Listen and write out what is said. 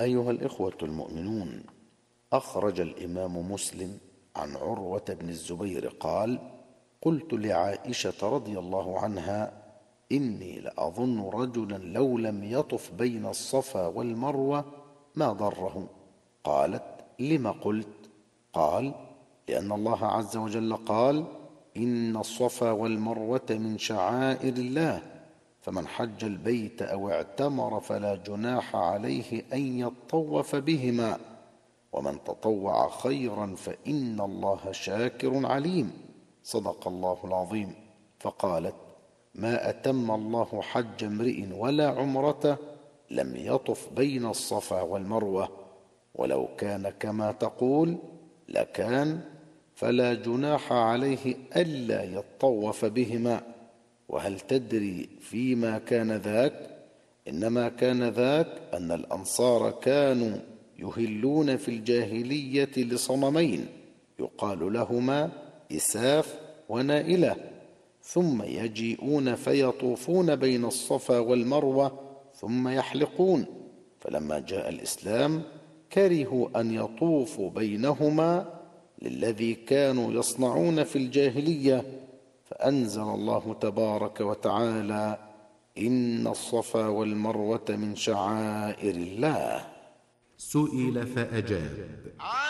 أيها الإخوة المؤمنون، أخرج الإمام مسلم عن عروة بن الزبير قال: قلت لعائشة رضي الله عنها: إني لأظن رجلا لو لم يطف بين الصفا والمروة ما ضره. قالت: لم قلت؟ قال: لأن الله عز وجل قال: إن الصفا والمروة من شعائر الله، فمن حج البيت أو اعتمر فلا جناح عليه أن يطوف بهما، ومن تطوع خيرا فإن الله شاكر عليم. صدق الله العظيم. فقالت: ما أتم الله حج امرئ ولا عمرته لم يطف بين الصفا والمروة، ولو كان كما تقول لكان، فلا جناح عليه ألا يطوف بهما. وهل تدري فيما كان ذاك؟ إنما كان ذاك أن الأنصار كانوا يهلون في الجاهلية لصنمين يقال لهما إساف ونائلة، ثم يجيئون فيطوفون بين الصفا والمروة ثم يحلقون، فلما جاء الإسلام كرهوا أن يطوفوا بينهما للذي كانوا يصنعون في الجاهلية، فأنزل الله تبارك وتعالى: إن الصفا والمروة من شعائر الله. سئل فأجاب: